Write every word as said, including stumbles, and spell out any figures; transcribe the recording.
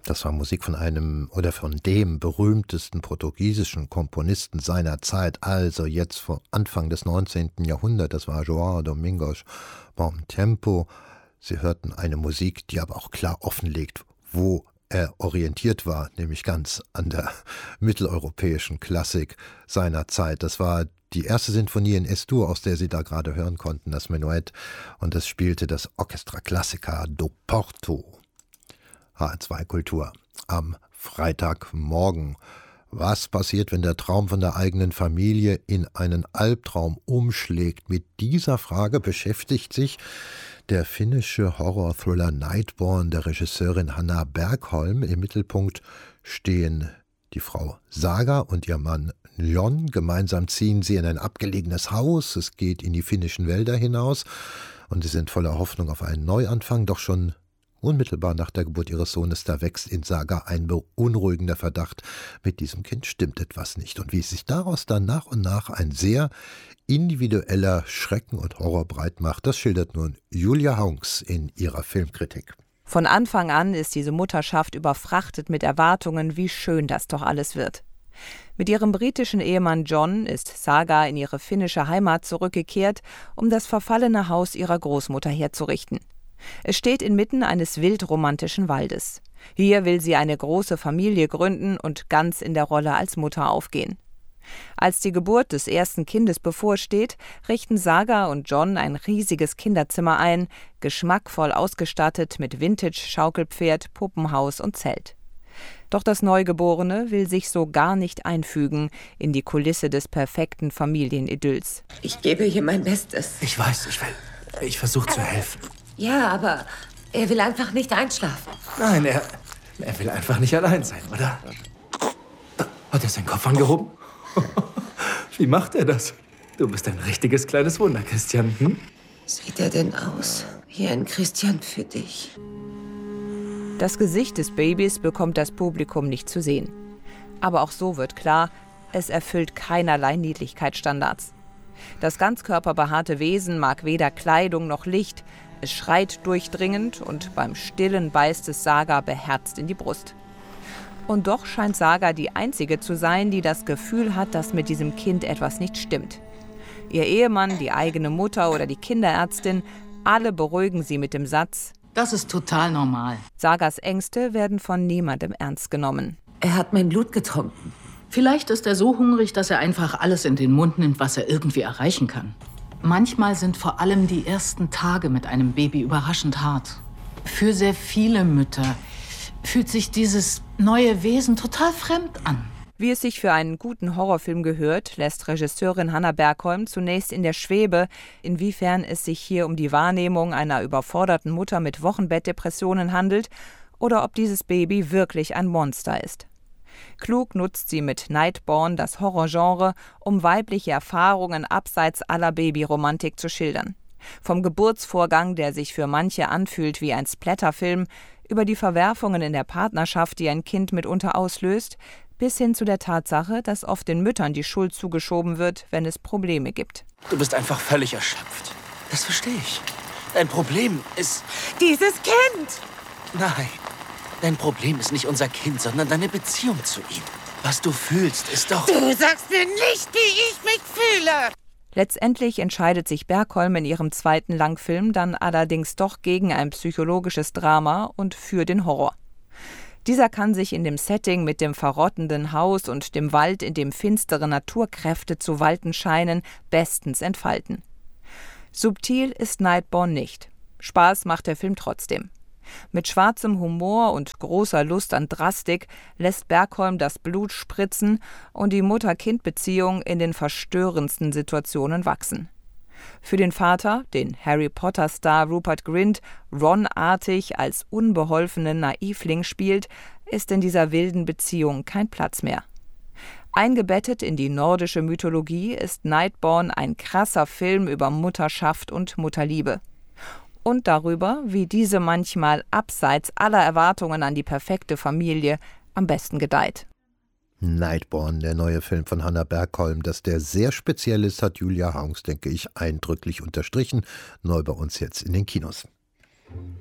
Das war Musik von einem oder von dem berühmtesten portugiesischen Komponisten seiner Zeit, also jetzt vor Anfang des neunzehnten Jahrhunderts. Das war João Domingos Bom Tempo. Sie hörten eine Musik, die aber auch klar offenlegt, wo er orientiert war, nämlich ganz an der mitteleuropäischen Klassik seiner Zeit. Das war die erste Sinfonie in Es-Dur, aus der Sie da gerade hören konnten, das Menuett, und es spielte das Orchestra Clássica do Porto. H R zwei Kultur am Freitagmorgen. Was passiert, wenn der Traum von der eigenen Familie in einen Albtraum umschlägt? Mit dieser Frage beschäftigt sich der finnische Horror-Thriller Nightborn der Regisseurin Hanna Bergholm. Im Mittelpunkt stehen die Frau Saga und ihr Mann Jon. Gemeinsam ziehen sie in ein abgelegenes Haus. Es geht in die finnischen Wälder hinaus und sie sind voller Hoffnung auf einen Neuanfang. Doch schon unmittelbar nach der Geburt ihres Sohnes, da wächst in Saga ein beunruhigender Verdacht. Mit diesem Kind stimmt etwas nicht. Und wie sich daraus dann nach und nach ein sehr individueller Schrecken und Horror breit macht, das schildert nun Julia Haunks in ihrer Filmkritik. Von Anfang an ist diese Mutterschaft überfrachtet mit Erwartungen, wie schön das doch alles wird. Mit ihrem britischen Ehemann John ist Saga in ihre finnische Heimat zurückgekehrt, um das verfallene Haus ihrer Großmutter herzurichten. Es steht inmitten eines wildromantischen Waldes. Hier will sie eine große Familie gründen und ganz in der Rolle als Mutter aufgehen. Als die Geburt des ersten Kindes bevorsteht, richten Saga und John ein riesiges Kinderzimmer ein, geschmackvoll ausgestattet mit Vintage-Schaukelpferd, Puppenhaus und Zelt. Doch das Neugeborene will sich so gar nicht einfügen in die Kulisse des perfekten Familienidylls. Ich gebe hier mein Bestes. Ich weiß, ich will. Ich versuche zu helfen. Ja, aber er will einfach nicht einschlafen. Nein, er, er will einfach nicht allein sein, oder? Hat er seinen Kopf angehoben? Wie macht er das? Du bist ein richtiges kleines Wunder, Christian. Hm? Sieht er denn aus wie ein Christian für dich? Das Gesicht des Babys bekommt das Publikum nicht zu sehen. Aber auch so wird klar, es erfüllt keinerlei Niedlichkeitsstandards. Das ganzkörperbehaarte Wesen mag weder Kleidung noch Licht. Es schreit durchdringend und beim Stillen beißt es Saga beherzt in die Brust. Und doch scheint Saga die Einzige zu sein, die das Gefühl hat, dass mit diesem Kind etwas nicht stimmt. Ihr Ehemann, die eigene Mutter oder die Kinderärztin, alle beruhigen sie mit dem Satz: Das ist total normal. Sagas Ängste werden von niemandem ernst genommen. Er hat mein Blut getrunken. Vielleicht ist er so hungrig, dass er einfach alles in den Mund nimmt, was er irgendwie erreichen kann. Manchmal sind vor allem die ersten Tage mit einem Baby überraschend hart. Für sehr viele Mütter fühlt sich dieses neue Wesen total fremd an. Wie es sich für einen guten Horrorfilm gehört, lässt Regisseurin Hanna Bergholm zunächst in der Schwebe, inwiefern es sich hier um die Wahrnehmung einer überforderten Mutter mit Wochenbettdepressionen handelt oder ob dieses Baby wirklich ein Monster ist. Klug nutzt sie mit Nightborn das Horrorgenre, um weibliche Erfahrungen abseits aller Babyromantik zu schildern. Vom Geburtsvorgang, der sich für manche anfühlt wie ein Splatterfilm, über die Verwerfungen in der Partnerschaft, die ein Kind mitunter auslöst, bis hin zu der Tatsache, dass oft den Müttern die Schuld zugeschoben wird, wenn es Probleme gibt. Du bist einfach völlig erschöpft. Das verstehe ich. Dein Problem ist... Dieses Kind! Nein. Dein Problem ist nicht unser Kind, sondern deine Beziehung zu ihm. Was du fühlst, ist doch... Du sagst mir nicht, wie ich mich fühle! Letztendlich entscheidet sich Bergholm in ihrem zweiten Langfilm dann allerdings doch gegen ein psychologisches Drama und für den Horror. Dieser kann sich in dem Setting mit dem verrottenden Haus und dem Wald, in dem finstere Naturkräfte zu walten scheinen, bestens entfalten. Subtil ist Nightborn nicht. Spaß macht der Film trotzdem. Mit schwarzem Humor und großer Lust an Drastik lässt Bergholm das Blut spritzen und die Mutter-Kind-Beziehung in den verstörendsten Situationen wachsen. Für den Vater, den Harry-Potter-Star Rupert Grint Ron-artig als unbeholfenen Naivling spielt, ist in dieser wilden Beziehung kein Platz mehr. Eingebettet in die nordische Mythologie ist Nightborn ein krasser Film über Mutterschaft und Mutterliebe. Und darüber, wie diese manchmal abseits aller Erwartungen an die perfekte Familie am besten gedeiht. Nightborn, der neue Film von Hanna Bergholm, dass der sehr speziell ist, hat Julia Haunks, denke ich, eindrücklich unterstrichen. Neu bei uns jetzt in den Kinos.